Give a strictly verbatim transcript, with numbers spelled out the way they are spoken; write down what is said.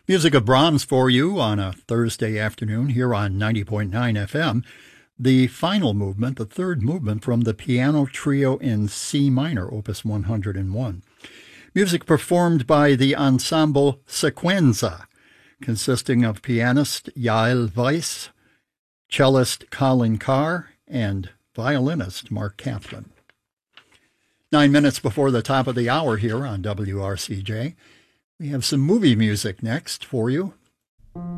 Music of Brahms for you on a Thursday afternoon here on ninety point nine F M. The final movement, the third movement from the Piano Trio in C minor, Opus one hundred one. Music performed by the ensemble Sequenza, consisting of pianist Yael Weiss, cellist Colin Carr, and violinist Mark Kaplan. Nine minutes before the top of the hour here on W R C J. We have some movie music next for you.